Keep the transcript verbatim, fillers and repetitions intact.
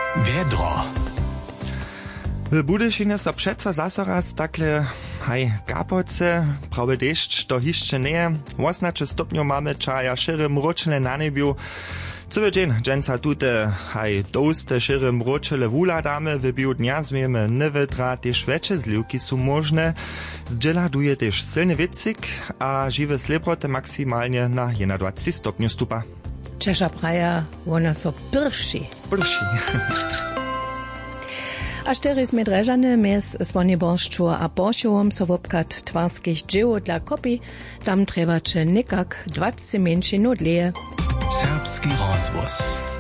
Wiedro. W Budyšine so přeco zaso raz takle haj kapoce, prawy deszcz to hišće nie. osemnaście stopňov mamy čaja šire mročile na nebiu. Cały dzień dżęca tute haj toste šire mročile wuladamy. W biu dnia zmiemy newedra, też wecze zliwki są możne. Zdzieladuje też silny wiecik, a żywe slebrote maksymalnie na dwadzieścia stopňov stupa. Češa praja, ona so prši. Prši. A štery sme drežane mes Svoniboršču a Boršovom so wopkat twarskich dzieł dla kopi, tam trebače nekak dwadzieścia menšin odleje. Serbski rozwóz.